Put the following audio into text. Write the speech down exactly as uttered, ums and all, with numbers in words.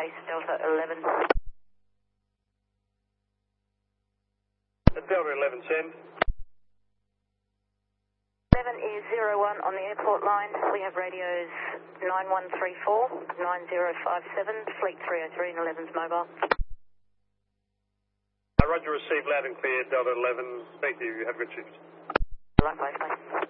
base, Delta eleven. Delta eleven, send. eleven is zero one on the airport line. We have radios nine one three four, nine zero five seven, Fleet three oh three and eleven's mobile. Uh, Roger, received loud and clear, Delta eleven. Thank you. Have a good shift. Likewise, mate.